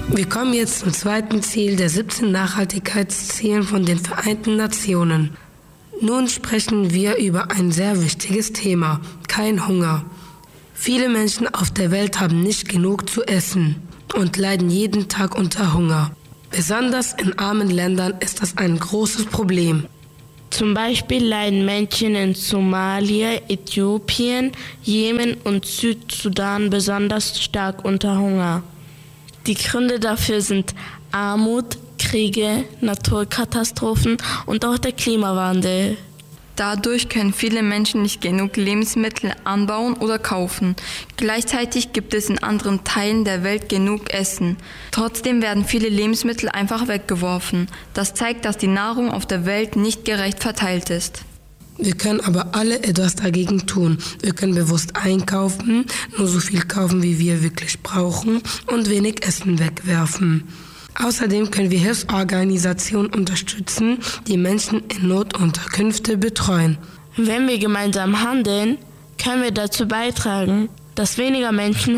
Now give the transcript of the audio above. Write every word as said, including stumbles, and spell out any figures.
Wir kommen jetzt zum zweiten Ziel der siebzehn Nachhaltigkeitszielen von den Vereinten Nationen. Nun sprechen wir über ein sehr wichtiges Thema: kein Hunger. Viele Menschen auf der Welt haben nicht genug zu essen und leiden jeden Tag unter Hunger. Besonders in armen Ländern ist das ein großes Problem. Zum Beispiel leiden Menschen in Somalia, Äthiopien, Jemen und Südsudan besonders stark unter Hunger. Die Gründe dafür sind Armut, Kriege, Naturkatastrophen und auch der Klimawandel. Dadurch können viele Menschen nicht genug Lebensmittel anbauen oder kaufen. Gleichzeitig gibt es in anderen Teilen der Welt genug Essen. Trotzdem werden viele Lebensmittel einfach weggeworfen. Das zeigt, dass die Nahrung auf der Welt nicht gerecht verteilt ist. Wir können aber alle etwas dagegen tun. Wir können bewusst einkaufen, nur so viel kaufen, wie wir wirklich brauchen und wenig Essen wegwerfen. Außerdem können wir Hilfsorganisationen unterstützen, die Menschen in Notunterkünfte betreuen. Wenn wir gemeinsam handeln, können wir dazu beitragen, dass weniger Menschen